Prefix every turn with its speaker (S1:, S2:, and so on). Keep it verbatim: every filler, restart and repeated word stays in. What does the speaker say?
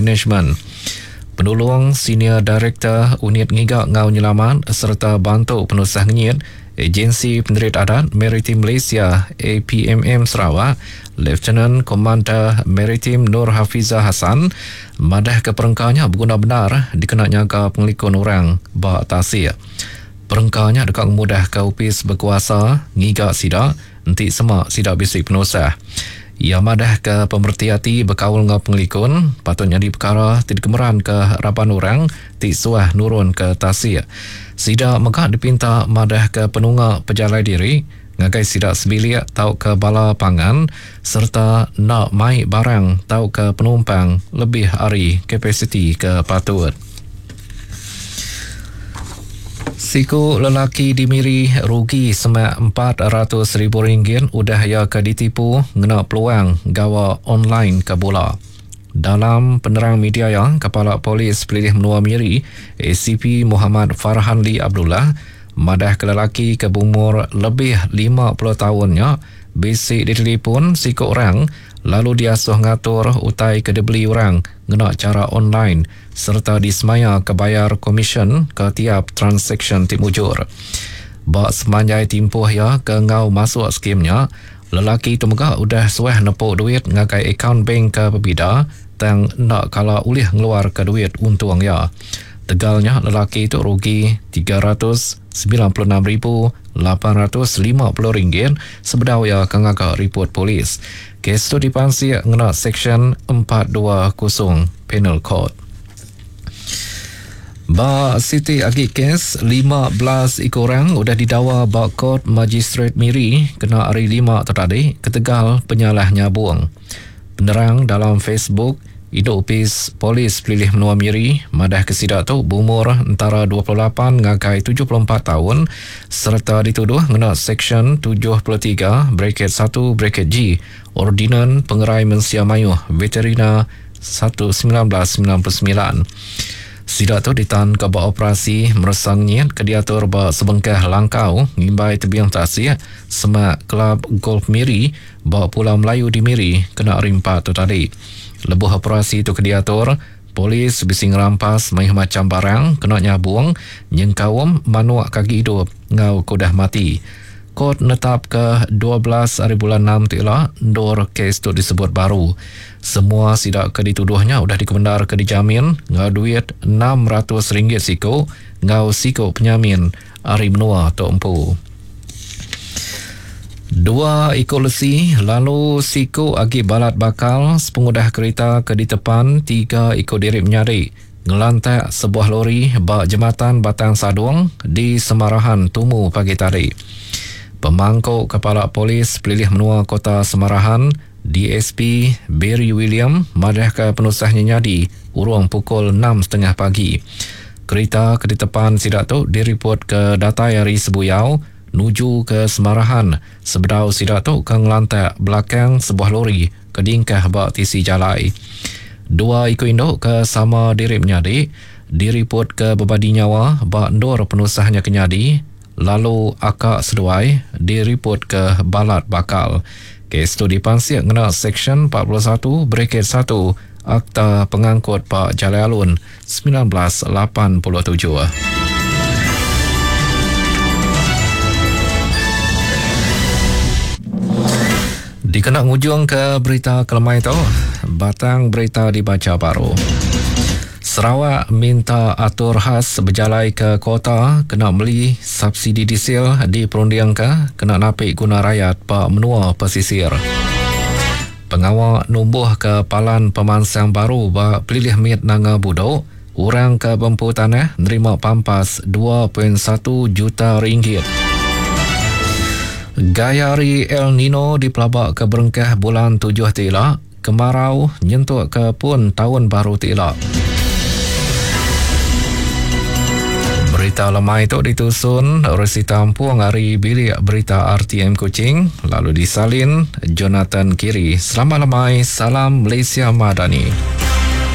S1: Management. Penolong Senior Director Unit Ngigak Ngau Nyelamat serta bantu penusah ngit Agensi Penerit Adat Maritim Malaysia A P M M Sarawak, Lieutenant Commander Maritim Nur Hafizah Hassan madah ke perengkanya berguna benar dikena nyaga pengelikun orang bak tasir. Perengkanya dekat mudah ke upis berkuasa ngigak sidak nanti semak sidak bisik penusah. Ia madah ke pemerhati berkawal dengan pengelikun, patutnya di perkara tidak kemeran ke harapan orang, tik suah nurun ke tasir. Sidak megah dipinta madah ke penungak pejalai diri, ngagai sidak sebilik tau ke bala pangan, serta nak mai barang tau ke penumpang lebih hari kapasiti ke patut. Siku lelaki di Miri rugi semak empat ratus ribu ringgit udah ya ke ditipu ngena peluang gawa online ke bola. Dalam penerang media yang Kepala Polis Pelilih Menua Miri A C P Muhammad Farhan Lee Abdullah madah ke lelaki ke umur lebih lima puluh tahunnya bisik ditelepon siku orang lalu diasuh ngatur utai ke dibeli orang ngena cara online serta disemaya kebayar komisen ke tiap transaksi timujur. Bak semanjai timpuh ya ke ngau masuk skimnya, lelaki tu megah udah suah nepuk duit ngakai akaun bank ke pebida tang nak kala ulih ngeluar ke duit untung ya. Tegalnya lelaki itu rugi tiga ratus sembilan puluh enam ribu lapan ratus lima puluh ringgit sebedau ya ke ngagak report polis. Kes tu dipansi ngena Seksyen empat dua kosong Penal Code. Ba Siti Agi kes lima belas ikut orang udah didakwa ba Kod Magistrate Miri kena hari lima tadi ketegal penyalah nyabung. Penerang dalam Facebook Hidup Upis Polis Pelilih Menua Miri madah kesidak tu berumur antara dua puluh lapan ngakai tujuh puluh empat tahun serta dituduh ngena Seksyen tujuh puluh tiga bracket satu bracket G Ordinan Pengerai Mensia Mayuh Veterina seribu sembilan ratus sembilan puluh sembilan. Sidak tu ditan ke bawah operasi meresang niat ke diatur ba sebengkah langkau ngimbai tebiang tasih semak Kelab Golf Miri ba Pulau Melayu di Miri kena rimpat tu tadi. Lebuh operasi tu ke diatur, polis bising rampas mai macam barang kena nyabung nyengkawam manuak kaki hidup ngau kudah mati. Kod netap ke dua belas hari bulan enam tila ndor kes tu disebut baru. Semua sidak ke dituduhnya udah dikemendar ke dijamin ngau duit enam ratus ringgit siko ngau siko penyamin hari menua tu empu. Dua ikut lesi lalu siko agi balat bakal sepengudah kereta ke di tepan tiga ikut diri menyari ngelantak sebuah lori bak jembatan Batang Sadung di Semarahan Tumu pagi tadi. Pemangkuk Kepala Polis Pelilih Menua Kota Semarahan D S P Barry William madah ke penusahnya nyadi urung pukul enam tiga puluh pagi. Kereta ke di tepan sidak tu direport ke Datayari Sebuyau nuju ke Semarahan sebedau sidak tu ke ngelantak belakang sebuah lori ke dingkah bak tisi jalai. Dua ikut induk ke sama diri menyadi direport ke bebadi nyawa bak ndor penusahnya kenyadi lalu akak seduai direport ke balat bakal. Kes tu dipansir ngena Seksyen empat puluh satu bracket satu Akta Pengangkut Pak Jalai Alun seribu sembilan ratus lapan puluh tujuh. Dikena ngujung ke berita kelemai tu, batang berita dibaca baru. Sarawak minta atur khas berjalai ke kota kena beli subsidi diesel di perundian ke kena napik guna rakyat pak menua pesisir. Pengawal numbuh ke palan pemansang baru bak Pelilih Mit Nanga Budok, orang ke Bempu Tanah nerima pampas dua perpuluhan satu juta ringgit. Gayari El Nino dipelabak ke berengkah bulan tujuh tila, kemarau nyentuk ke pun tahun baru tila. Berita lemai itu ditusun Resi Tampuang hari bilik berita R T M Kuching lalu disalin Jonathan Kiri. Selamat lemai, salam Malaysia Madani.